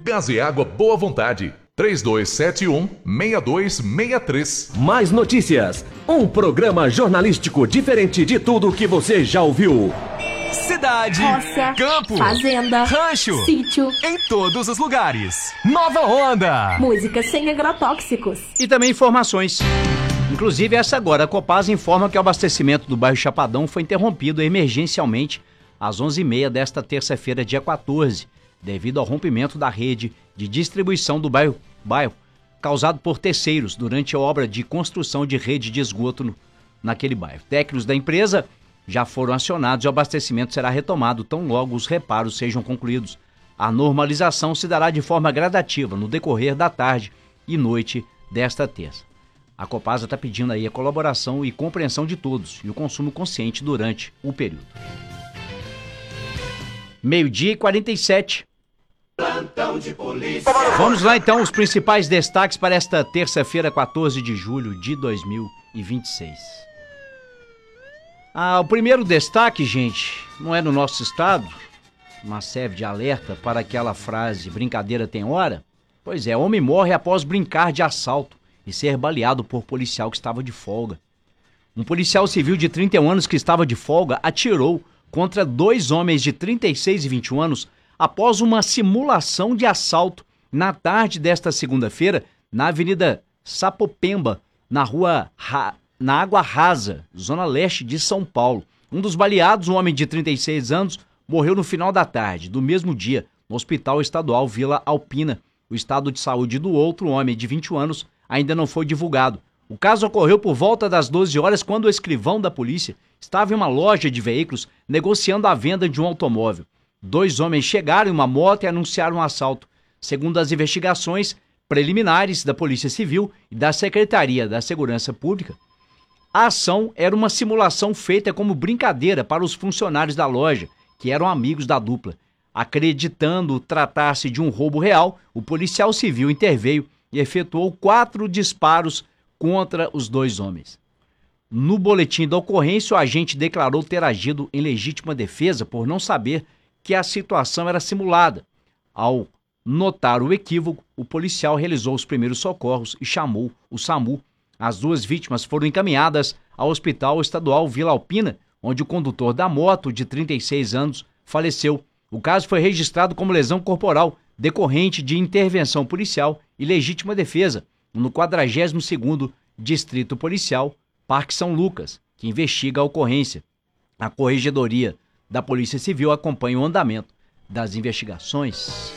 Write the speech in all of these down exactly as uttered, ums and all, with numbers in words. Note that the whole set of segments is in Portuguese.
Gás e Água Boa Vontade. três dois sete um, seis dois seis três. Mais notícias. Um programa jornalístico diferente de tudo que você já ouviu. Cidade, roça, campo, fazenda, rancho, sítio, em todos os lugares. Nova Onda. Música sem agrotóxicos. E também informações. Inclusive essa agora, a Copasa informa que o abastecimento do bairro Chapadão foi interrompido emergencialmente às onze e meia desta terça-feira, dia quatorze, devido ao rompimento da rede de distribuição do bairro, bairro causado por terceiros durante a obra de construção de rede de esgoto no, naquele bairro. Técnicos da empresa já foram acionados e o abastecimento será retomado tão logo os reparos sejam concluídos. A normalização se dará de forma gradativa no decorrer da tarde e noite desta terça. A Copasa está pedindo aí a colaboração e compreensão de todos e o consumo consciente durante o período. Meio-dia e quarenta e sete. Plantão de polícia. Vamos lá então, os principais destaques para esta terça-feira, quatorze de julho de dois mil e vinte e seis. Ah, o primeiro destaque, gente, não é no nosso estado, mas serve de alerta para aquela frase, brincadeira tem hora? Pois é, homem morre após brincar de assalto e ser baleado por policial que estava de folga. Um policial civil de trinta e um anos que estava de folga atirou contra dois homens de trinta e seis e vinte e um anos após uma simulação de assalto na tarde desta segunda-feira na Avenida Sapopemba, na rua Ra... na Água Rasa, zona leste de São Paulo. Um dos baleados, um homem de trinta e seis anos, morreu no final da tarde do mesmo dia no Hospital Estadual Vila Alpina. O estado de saúde do outro homem de vinte e um anos ainda não foi divulgado. O caso ocorreu por volta das doze horas, quando o escrivão da polícia estava em uma loja de veículos negociando a venda de um automóvel. Dois homens chegaram em uma moto e anunciaram um assalto. Segundo as investigações preliminares da Polícia Civil e da Secretaria da Segurança Pública, a ação era uma simulação feita como brincadeira para os funcionários da loja, que eram amigos da dupla. Acreditando tratar-se de um roubo real, o policial civil interveio e efetuou quatro disparos contra os dois homens. No boletim da ocorrência, o agente declarou ter agido em legítima defesa por não saber que a situação era simulada. Ao notar o equívoco, o policial realizou os primeiros socorros e chamou o SAMU. As duas vítimas foram encaminhadas ao Hospital Estadual Vila Alpina, onde o condutor da moto, de trinta e seis anos, faleceu. O caso foi registrado como lesão corporal decorrente de intervenção policial e legítima defesa no quadragésimo segundo Distrito Policial, Parque São Lucas, que investiga a ocorrência. A Corregedoria da Polícia Civil acompanha o andamento das investigações.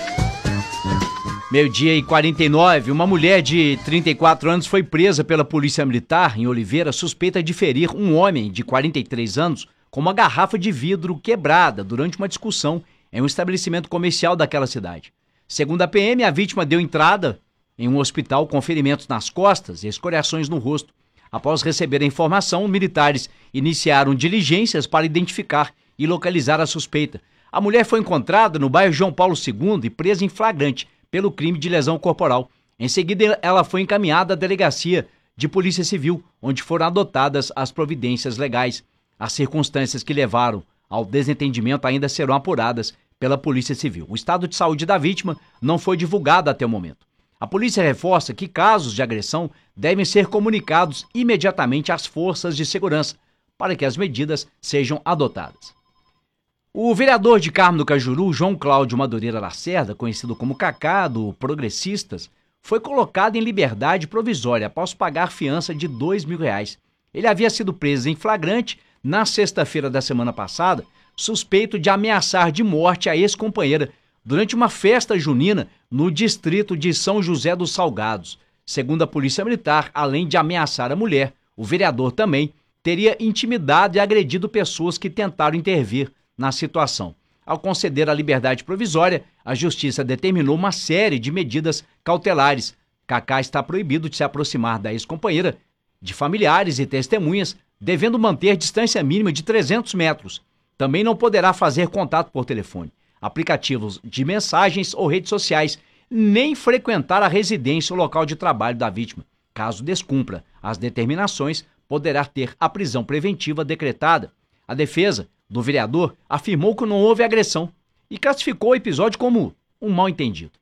Meio-dia e quarenta e nove, uma mulher de trinta e quatro anos foi presa pela Polícia Militar em Oliveira, suspeita de ferir um homem de quarenta e três anos com uma garrafa de vidro quebrada durante uma discussão em um estabelecimento comercial daquela cidade. Segundo a P M, a vítima deu entrada em um hospital com ferimentos nas costas e escoriações no rosto. Após receber a informação, militares iniciaram diligências para identificar e localizar a suspeita. A mulher foi encontrada no bairro João Paulo segundo e presa em flagrante pelo crime de lesão corporal. Em seguida, ela foi encaminhada à delegacia de Polícia Civil, onde foram adotadas as providências legais. As circunstâncias que levaram ao desentendimento ainda serão apuradas pela Polícia Civil. O estado de saúde da vítima não foi divulgado até o momento. A polícia reforça que casos de agressão devem ser comunicados imediatamente às forças de segurança para que as medidas sejam adotadas. O vereador de Carmo do Cajuru, João Cláudio Madureira Lacerda, conhecido como Cacá, do Progressistas, foi colocado em liberdade provisória após pagar fiança de dois mil reais. Ele havia sido preso em flagrante na sexta-feira da semana passada, suspeito de ameaçar de morte a ex-companheira durante uma festa junina no distrito de São José dos Salgados. Segundo a Polícia Militar, além de ameaçar a mulher, o vereador também teria intimidado e agredido pessoas que tentaram intervir na situação. Ao conceder a liberdade provisória, a Justiça determinou uma série de medidas cautelares. Cacá está proibido de se aproximar da ex-companheira, de familiares e testemunhas, devendo manter distância mínima de trezentos metros. Também não poderá fazer contato por telefone, aplicativos de mensagens ou redes sociais, nem frequentar a residência ou local de trabalho da vítima. Caso descumpra as determinações, poderá ter a prisão preventiva decretada. A defesa do vereador afirmou que não houve agressão e classificou o episódio como um mal-entendido.